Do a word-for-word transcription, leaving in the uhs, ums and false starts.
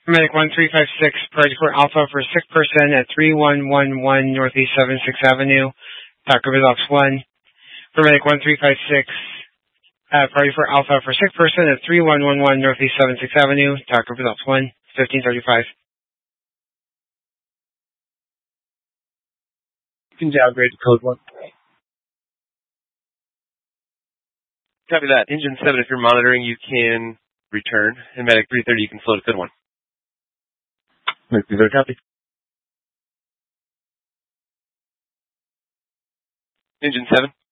Medic one three five six, priority for Alpha for sick person at three one one one Northeast seventy-sixth Avenue, Taco Results one. Medic one three five six, uh, priority for Alpha for sick person at three one one one Northeast seventy-sixth Avenue, Taco Results one, fifteen thirty-five. You can downgrade to code one. Copy that. Engine seven, if you're monitoring, you can return. And Medic three thirty, you can float a code one. Medic three thirty, copy. Engine seven.